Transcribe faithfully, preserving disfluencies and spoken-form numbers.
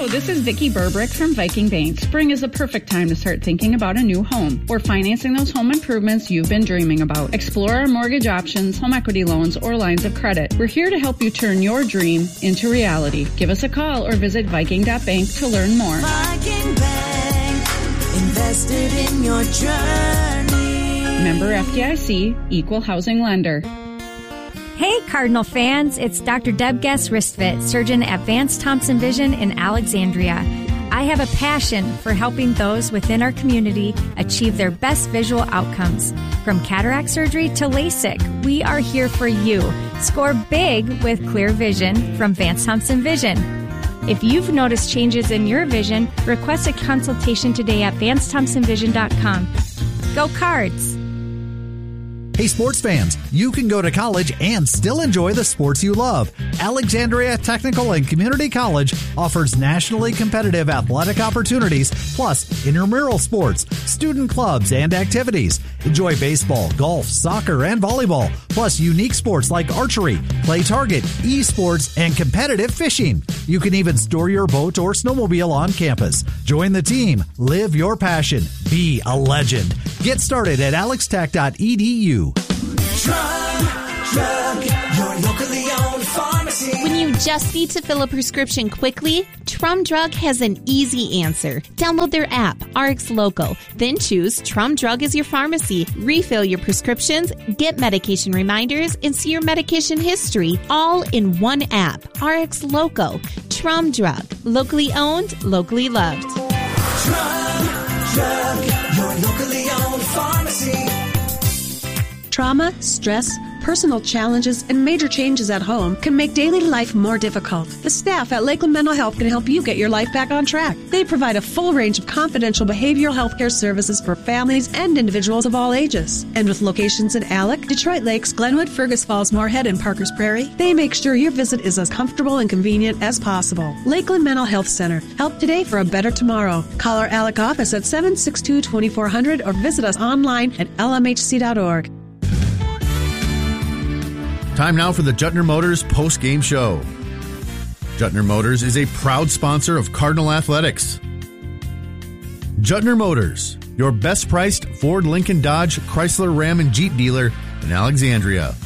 Hello, this is Vicki Burbrick from Viking Bank. Spring is a perfect time to start thinking about a new home or financing those home improvements you've been dreaming about. Explore our mortgage options, home equity loans, or lines of credit. We're here to help you turn your dream into reality. Give us a call or visit Viking dot bank to learn more. Viking Bank, invested in your journey. Member F D I C, Equal Housing Lender. Hey, Cardinal fans, it's Doctor Deb Guest-Ristvit, surgeon at Vance Thompson Vision in Alexandria. I have a passion for helping those within our community achieve their best visual outcomes. From cataract surgery to LASIK, we are here for you. Score big with clear vision from Vance Thompson Vision. If you've noticed changes in your vision, request a consultation today at vance thompson vision dot com. Go Cards! Hey, sports fans, you can go to college and still enjoy the sports you love. Alexandria Technical and Community College offers nationally competitive athletic opportunities, plus intramural sports, student clubs, and activities. Enjoy baseball, golf, soccer, and volleyball, plus unique sports like archery, play target, esports, and competitive fishing. You can even store your boat or snowmobile on campus. Join the team, live your passion, be a legend. Get started at alex tech dot e d u. Trum Drug, your locally owned pharmacy. When you just need to fill a prescription quickly, Trum Drug has an easy answer. Download their app, R X Loco, then choose Trum Drug as your pharmacy. Refill your prescriptions, get medication reminders, and see your medication history all in one app. R X Loco, Trum Drug, locally owned, locally loved. Trum Drug, your locally owned pharmacy. Trauma, stress, personal challenges, and major changes at home can make daily life more difficult. The staff at Lakeland Mental Health can help you get your life back on track. They provide a full range of confidential behavioral health care services for families and individuals of all ages. And with locations in Alec, Detroit Lakes, Glenwood, Fergus Falls, Moorhead, and Parkers Prairie, they make sure your visit is as comfortable and convenient as possible. Lakeland Mental Health Center. Help today for a better tomorrow. Call our Alec office at seven six two, two four zero zero or visit us online at l m h c dot org. Time now for the Juttner Motors post-game show. Juttner Motors is a proud sponsor of Cardinal Athletics. Juttner Motors, your best-priced Ford, Lincoln, Dodge, Chrysler, Ram, and Jeep dealer in Alexandria.